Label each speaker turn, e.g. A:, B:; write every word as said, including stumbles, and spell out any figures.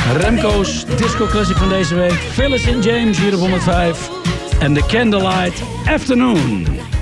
A: Remco's Disco Classic van deze week. Phyllis en James hier op honderdvijf. En The Candlelight Afternoon.